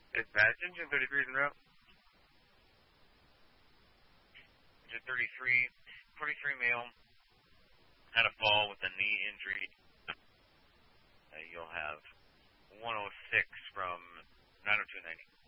Dispatch, engine 33 is en route. Engine 33 male, had a fall with a knee injury. You'll have 106 from 90290.